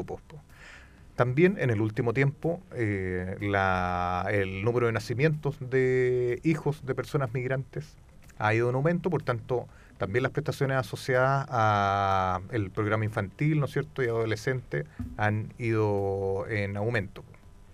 grupos, po. También en el último tiempo el número de nacimientos de hijos de personas migrantes ha ido en aumento, por tanto también las prestaciones asociadas a el programa infantil, ¿no es cierto?, y adolescente han ido en aumento.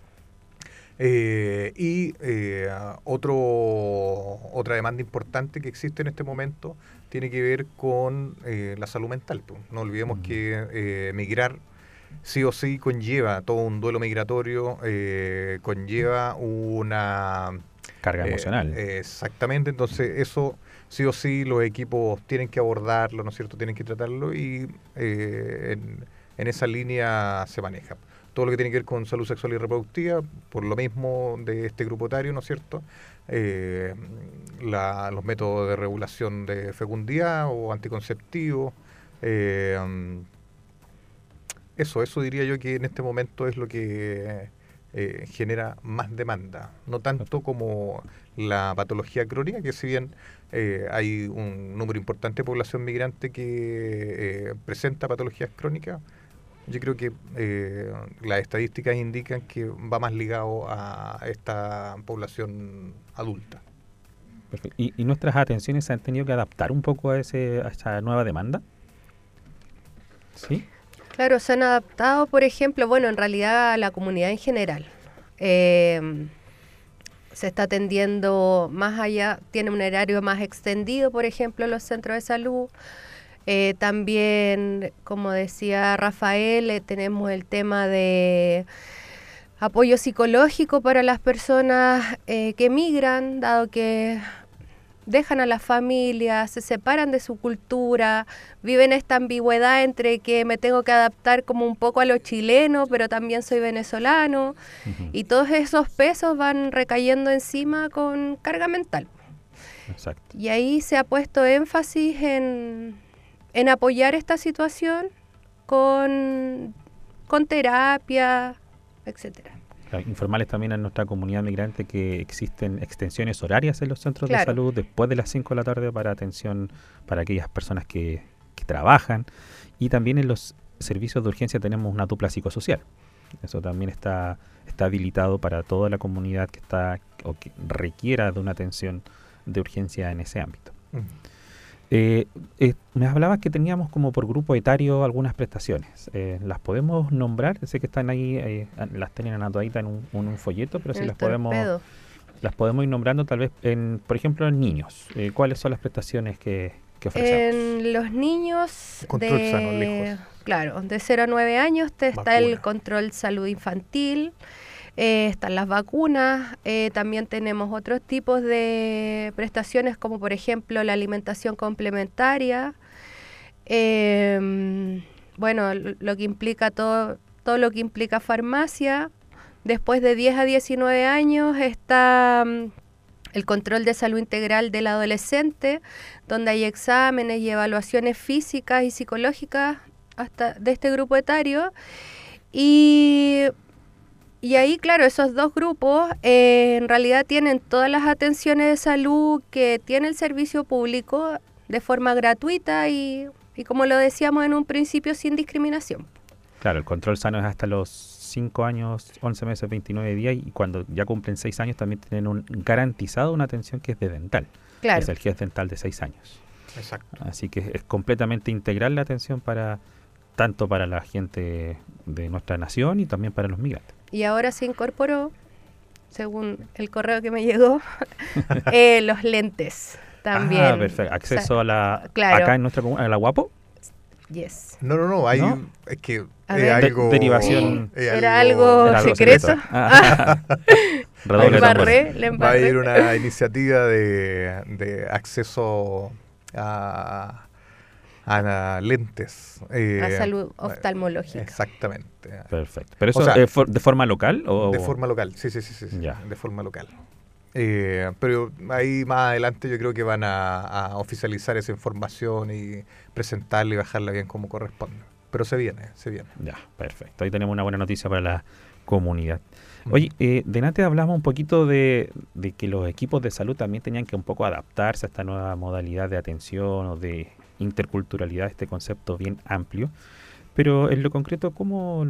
Otra demanda importante que existe en este momento tiene que ver con la salud mental, pues. No olvidemos que migrar sí o sí conlleva todo un duelo migratorio, conlleva una carga emocional. Exactamente, entonces eso sí o sí los equipos tienen que abordarlo, ¿no es cierto?, tienen que tratarlo y en esa línea se maneja. Todo lo que tiene que ver con salud sexual y reproductiva, por lo mismo de este grupo etario, ¿no es cierto?, los métodos de regulación de fecundidad o anticonceptivos, eso diría yo que en este momento es lo que genera más demanda, no tanto como la patología crónica, que si bien hay un número importante de población migrante que presenta patologías crónicas, yo creo que las estadísticas indican que va más ligado a esta población adulta. Perfecto. ¿Y nuestras atenciones se han tenido que adaptar un poco a esa nueva demanda? ¿Sí? Claro, se han adaptado, por ejemplo, bueno, en realidad a la comunidad en general. Se está atendiendo más allá, tiene un horario más extendido, por ejemplo, en los centros de salud. También, como decía Rafael, tenemos el tema de apoyo psicológico para las personas que emigran, dado que dejan a la familia, se separan de su cultura, viven esta ambigüedad entre que me tengo que adaptar como un poco a lo chileno, pero también soy venezolano, y todos esos pesos van recayendo encima con carga mental. Exacto. Y ahí se ha puesto énfasis en apoyar esta situación con terapia, etcétera. Informarles también a nuestra comunidad migrante que existen extensiones horarias en los centros de salud después de las 5 de la tarde para atención para aquellas personas que trabajan, y también en los servicios de urgencia tenemos una dupla psicosocial. Eso también está habilitado para toda la comunidad que está o que requiera de una atención de urgencia en ese ámbito. Me hablabas que teníamos como por grupo etario algunas prestaciones. ¿Las podemos nombrar? Sé que están ahí, las tienen anotaditas en un folleto, pero si las podemos ir nombrando tal vez, por ejemplo, en niños. ¿Cuáles son las prestaciones que ofrecemos? En los niños control sano, lejos. Claro, de 0 a 9 años está el control salud infantil. Están las vacunas, también tenemos otros tipos de prestaciones como por ejemplo la alimentación complementaria, bueno, lo que implica todo lo que implica farmacia. Después de 10 a 19 años está el control de salud integral del adolescente, donde hay exámenes y evaluaciones físicas y psicológicas hasta de este grupo etario. Y ahí, claro, esos dos grupos en realidad tienen todas las atenciones de salud que tiene el servicio público de forma gratuita y como lo decíamos en un principio, sin discriminación. Claro, el control sano es hasta los 5 años, 11 meses, 29 días, y cuando ya cumplen 6 años también tienen garantizado una atención que es de dental. Claro. Es el GES dental de 6 años. Exacto. Así que es completamente integral la atención tanto para la gente de nuestra nación y también para los migrantes. Y ahora se incorporó, según el correo que me llegó, los lentes también. Ah, perfecto. Acceso claro. Acá en nuestra comunidad, a la Guapo. Yes. No, hay ¿No? es que algo derivación. Era algo secreto. Redoble le embarré. Va a ir una iniciativa de acceso a lentes. A salud oftalmológica. Exactamente. Perfecto. ¿Pero eso de forma local? ¿O? De forma local, sí. Ya. De forma local. Pero ahí más adelante yo creo que van a oficializar esa información y presentarla y bajarla bien como corresponde. Pero se viene. Ya, perfecto. Ahí tenemos una buena noticia para la comunidad. Oye, delante hablamos un poquito de que los equipos de salud también tenían que un poco adaptarse a esta nueva modalidad de atención o de interculturalidad, este concepto bien amplio. Pero en lo concreto, ¿cómo